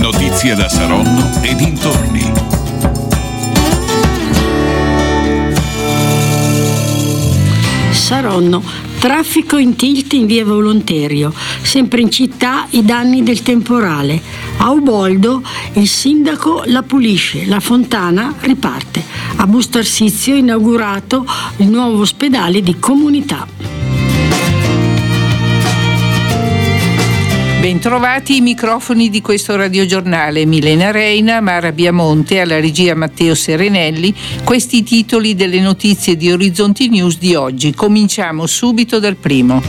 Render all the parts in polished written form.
Notizie da Saronno e dintorni. Saronno, traffico in tilt in via Volonterio, sempre in città i danni del temporale. A Uboldo il sindaco la pulisce, la fontana riparte. A Busto Arsizio inaugurato il nuovo ospedale di comunità. Bentrovati i microfoni di questo radiogiornale. Milena Reina, Mara Biamonte, alla regia Matteo Serenelli. Questi i titoli delle notizie di Orizzonti News di oggi. Cominciamo subito dal primo.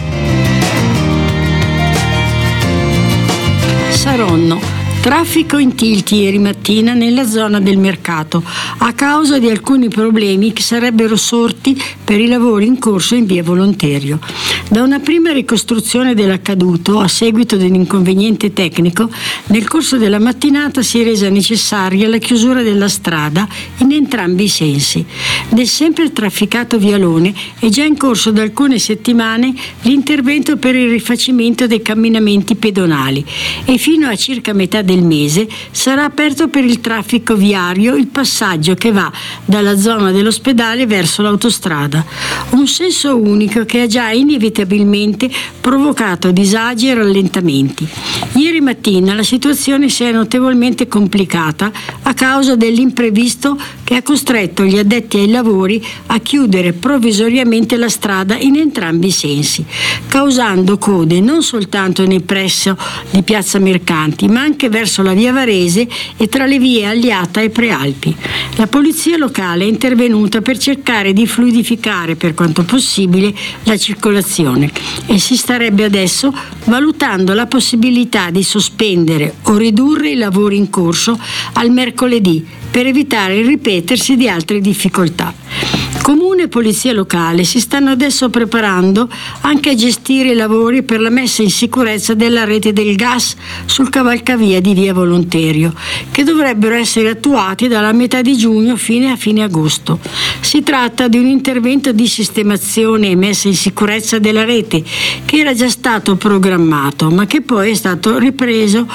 Saronno. Traffico in tilt ieri mattina nella zona del mercato a causa di alcuni problemi che sarebbero sorti per i lavori in corso in via Volonterio. Da una prima ricostruzione dell'accaduto a seguito di un inconveniente tecnico, nel corso della mattinata si è resa necessaria la chiusura della strada in entrambi i sensi. Nel sempre trafficato vialone è già in corso da alcune settimane l'intervento per il rifacimento dei camminamenti pedonali e fino a circa metà del mese sarà aperto per il traffico viario il passaggio che va dalla zona dell'ospedale verso l'autostrada. Un senso unico che ha già inevitabilmente provocato disagi e rallentamenti. Ieri mattina la situazione si è notevolmente complicata a causa dell'imprevisto che ha costretto gli addetti ai lavori a chiudere provvisoriamente la strada in entrambi i sensi, causando code non soltanto nei pressi di Piazza Mercanti, ma anche verso la via Varese e tra le vie Aliata e Prealpi. La polizia locale è intervenuta per cercare di fluidificare per quanto possibile la circolazione e si starebbe adesso valutando la possibilità di sospendere o ridurre i lavori in corso al mercoledì per evitare il ripetersi di altre difficoltà. Comune e polizia locale si stanno adesso preparando anche a gestire i lavori per la messa in sicurezza della rete del gas sul cavalcavia di via Volonterio, che dovrebbero essere attuati dalla metà di giugno fino a fine agosto. Si tratta di un intervento di sistemazione e messa in sicurezza della rete che era già stato programmato, ma che poi è stato ripreso